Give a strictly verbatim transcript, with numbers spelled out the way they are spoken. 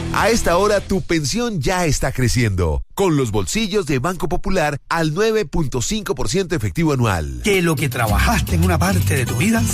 A esta hora tu pensión ya está creciendo, con los bolsillos de Banco Popular al nueve punto cinco por ciento efectivo anual. Que lo que trabajaste en una parte de tu vida